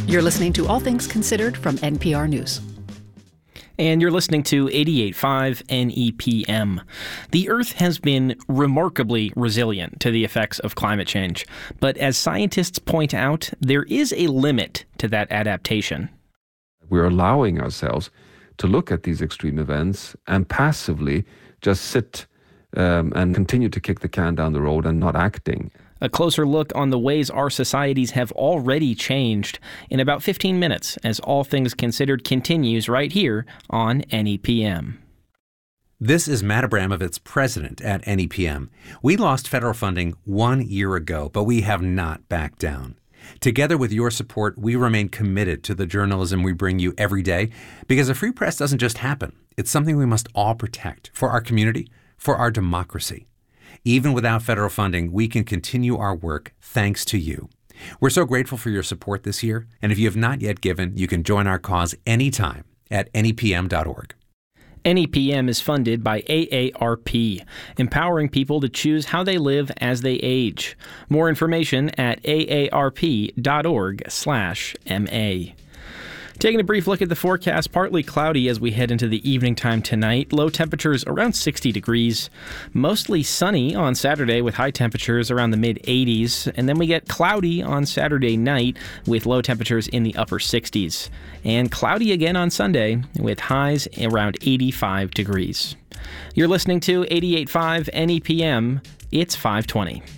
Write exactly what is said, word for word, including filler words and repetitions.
You're listening to All Things Considered from N P R News. And you're listening to eighty-eight point five N E P M. The Earth has been remarkably resilient to the effects of climate change. But as scientists point out, there is a limit to that adaptation. We're allowing ourselves to look at these extreme events and passively just sit um, and continue to kick the can down the road and not acting. A closer look on the ways our societies have already changed in about fifteen minutes as All Things Considered continues right here on N E P M. This is Matt Abramovitz, president at N E P M. We lost federal funding one year ago, but we have not backed down. Together with your support, we remain committed to the journalism we bring you every day because a free press doesn't just happen. It's something we must all protect for our community, for our democracy. Even without federal funding, we can continue our work thanks to you. We're so grateful for your support this year, and if you have not yet given, you can join our cause anytime at N E P M dot org. N E P M is funded by A A R P, empowering people to choose how they live as they age. More information at A A R P dot org slash M A. Taking a brief look at the forecast, partly cloudy as we head into the evening time tonight. Low temperatures around sixty degrees. Mostly sunny on Saturday with high temperatures around the mid eighties. And then we get cloudy on Saturday night with low temperatures in the upper sixties. And cloudy again on Sunday with highs around eighty-five degrees. You're listening to eighty-eight point five N E P M. It's five twenty.